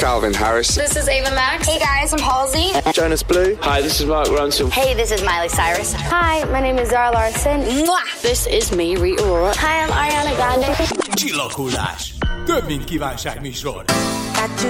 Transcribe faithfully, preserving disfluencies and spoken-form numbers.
Calvin Harris. This is Ava Max. Hey guys, I'm Halsey. Jonas Blue. Hi, this is Mark Ronson. Hey, this is Miley Cyrus. Hi, my name is Zara Larsson. Mwah! This is me, Rita Ora. Hi, I'm Ariana Grande. Csillaghullás. Több, mint kívánságműsor. Got to